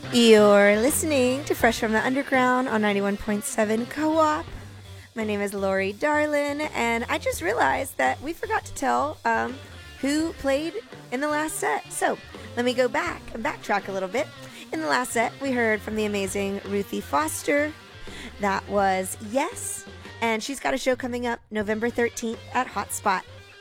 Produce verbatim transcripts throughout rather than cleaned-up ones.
You're listening to Fresh from the Underground on ninety-one point seven Co-op. My name is Lori Darlin, and I just realized that we forgot to tell um, who played in the last set. So let me go back and backtrack a little bit. In the last set, we heard from the amazing Ruthie Foster. That was Yes, and she's got a show coming up November thirteenth at Hotspot.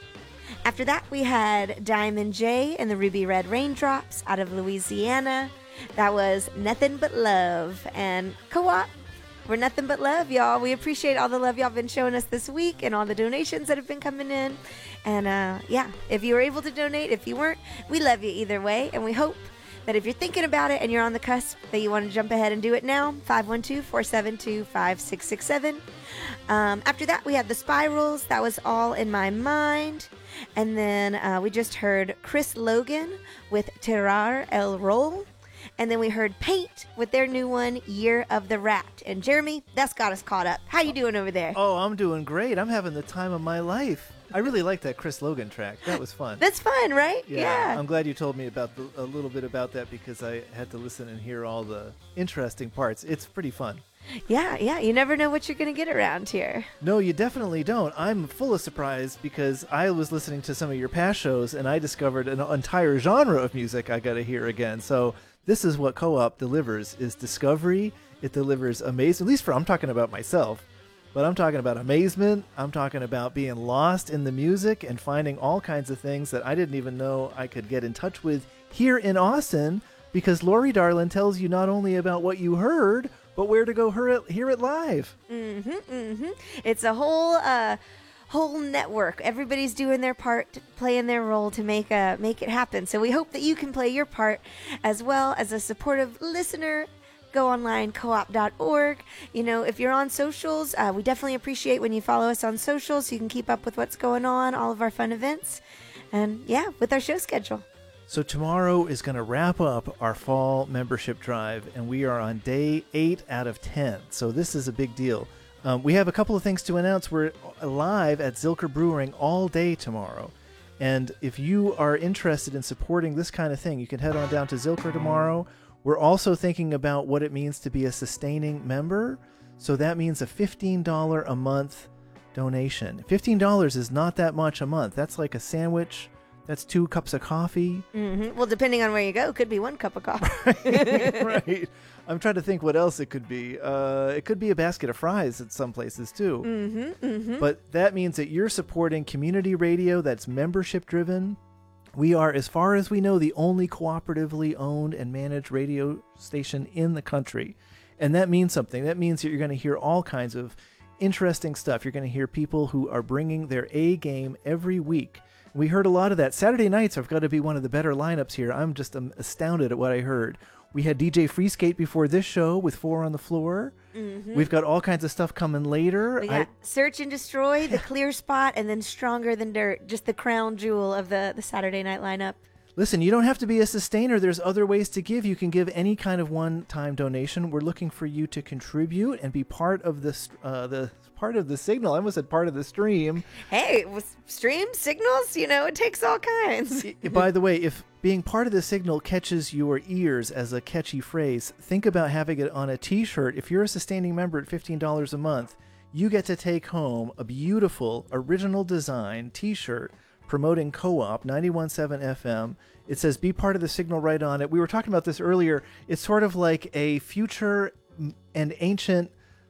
After that, we had Diamond J and the Ruby Red Raindrops out of Louisiana. That was Nothing But Love. And Co-op, we're nothing but love, y'all. We appreciate all the love y'all been showing us this week and all the donations that have been coming in. And uh, yeah, if you were able to donate, if you weren't, we love you either way. And we hope that if you're thinking about it and you're on the cusp, that you want to jump ahead and do it now. five one two, four seven two, five six six seven. Um, after that, we had The Spirals. That was All in My Mind. And then uh, we just heard Chris Logan with Terrar El Rol. And then we heard Paint with their new one, Year of the Rat. And Jeremy, that's got us caught up. How you doing over there? Oh, I'm doing great. I'm having the time of my life. I really like that Chris Logan track. That was fun. That's fun, right? Yeah. yeah. I'm glad you told me about the, a little bit about that because I had to listen and hear all the interesting parts. It's pretty fun. Yeah, yeah. You never know what you're going to get around here. No, you definitely don't. I'm full of surprise because I was listening to some of your past shows and I discovered an entire genre of music I got to hear again. So this is what Co-op delivers, is discovery. It delivers amazing, at least for, I'm talking about myself, but I'm talking about amazement. I'm talking about being lost in the music and finding all kinds of things that I didn't even know I could get in touch with here in Austin, because Lori Darlin tells you not only about what you heard, but where to go hear it, hear it live. Mm-hmm, mm-hmm. It's a whole... Uh whole network. Everybody's doing their part, playing their role to make uh, make it happen. So we hope that you can play your part as well as a supportive listener. Go online, co op dot org. You know, if you're on socials, uh, we definitely appreciate when you follow us on socials so you can keep up with what's going on, all of our fun events, and yeah, with our show schedule. So tomorrow is going to wrap up our fall membership drive, and we are on day eight out of ten. So this is a big deal. Um, we have a couple of things to announce. We're live at Zilker Brewing all day tomorrow. And if you are interested in supporting this kind of thing, you can head on down to Zilker tomorrow. We're also thinking about what it means to be a sustaining member. So that means a fifteen dollars a month donation. fifteen dollars is not that much a month. That's like a sandwich. That's two cups of coffee. Mm-hmm. Well, depending on where you go, could be one cup of coffee. right, right. I'm trying to think what else it could be. Uh, it could be a basket of fries at some places too. Mm-hmm, mm-hmm. But that means that you're supporting community radio that's membership driven. We are, as far as we know, the only cooperatively owned and managed radio station in the country. And that means something. That means that you're going to hear all kinds of interesting stuff. You're going to hear people who are bringing their A game every week. We heard a lot of that. Saturday nights have got to be one of the better lineups here. I'm just um, astounded at what I heard. We had D J Freeskate before this show with Four on the Floor. Mm-hmm. We've got all kinds of stuff coming later. We got I, Search and Destroy, The Clear Spot, and then Stronger Than Dirt, just the crown jewel of the, the Saturday night lineup. Listen, you don't have to be a sustainer. There's other ways to give. You can give any kind of one-time donation. We're looking for you to contribute and be part of this, uh, the part of the signal. I almost said part of the stream. Hey, with stream signals, you know, it takes all kinds. By the way, if being part of the signal catches your ears as a catchy phrase, think about having it on a t-shirt. If you're a sustaining member at fifteen dollars a month, you get to take home a beautiful original design t-shirt promoting Co-op ninety-one point seven F M. It says be part of the signal right on it. We were talking about this earlier. It's sort of like a future and ancient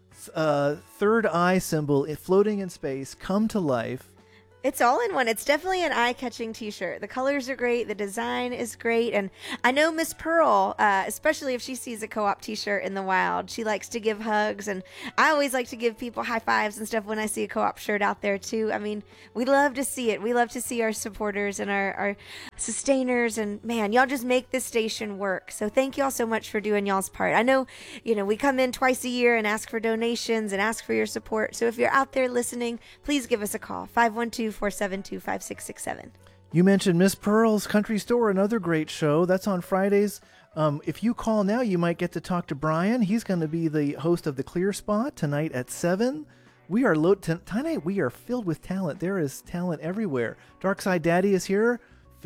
uh, third eye symbol floating in space come to life. It's all in one. It's definitely an eye-catching t-shirt. The colors are great. The design is great. And I know Miss Pearl, uh, especially if she sees a Co-op t-shirt in the wild, she likes to give hugs. And I always like to give people high fives and stuff when I see a Co-op shirt out there, too. I mean, we love to see it. We love to see our supporters and our, our sustainers. And, man, y'all just make this station work. So thank y'all so much for doing y'all's part. I know, you know, we come in twice a year and ask for donations and ask for your support. So if you're out there listening, please give us a call, five one two, four seven two, five six six seven. You mentioned Miss Pearl's Country Store, another great show. That's on Fridays. Um, if you call now, you might get to talk to Brian. He's going to be the host of The Clear Spot tonight at seven. We are lo- t- tonight we are filled with talent. There is talent everywhere. Darkside Daddy is here,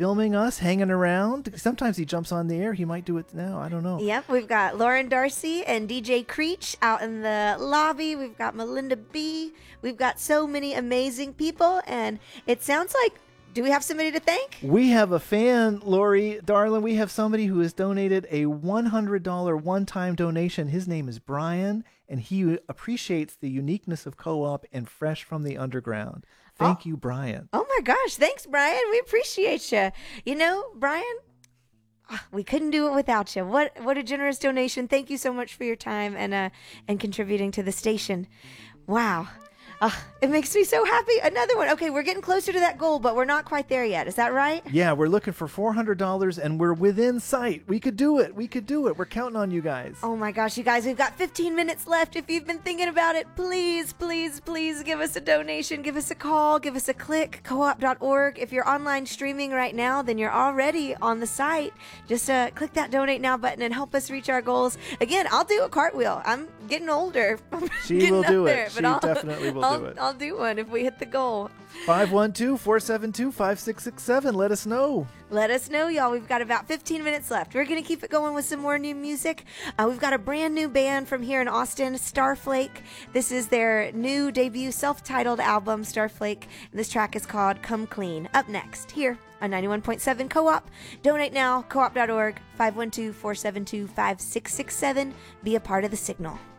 filming us, hanging around. Sometimes he jumps on the air. He might do it now. I don't know. Yep, we've got Lauren Darcy and D J Creech out in the lobby. We've got Melinda B. We've got so many amazing people, and it sounds like, do we have somebody to thank? We have a fan, Lori, darling. We have somebody who has donated a one hundred dollars one-time donation. His name is Brian, and he appreciates the uniqueness of Co-op and Fresh from the Underground. Thank oh. you, Brian. Oh, my gosh. Thanks, Brian. We appreciate you. You know, Brian, we couldn't do it without you. What what a generous donation. Thank you so much for your time and uh and contributing to the station. Wow. Uh, it makes me so happy. Another one. Okay, we're getting closer to that goal, but we're not quite there yet. Is that right? Yeah, we're looking for four hundred dollars, and we're within sight. We could do it. We could do it. We're counting on you guys. Oh, my gosh, you guys. We've got fifteen minutes left. If you've been thinking about it, please, please, please give us a donation. Give us a call. Give us a click. co op dot org. If you're online streaming right now, then you're already on the site. Just uh, click that Donate Now button and help us reach our goals. Again, I'll do a cartwheel. I'm getting older. She getting will do there, it. She I'll, definitely will I'll, do it. I'll do one if we hit the goal. five one two, four seven two, five six six seven. Let us know. Let us know, y'all. We've got about fifteen minutes left. We're going to keep it going with some more new music. Uh, we've got a brand new band from here in Austin, Starflake. This is their new debut self-titled album, Starflake. And this track is called Come Clean. Up next, here on ninety-one point seven Co-op. Donate now, co op dot org, five one two, four seven two, five six six seven. Be a part of the signal.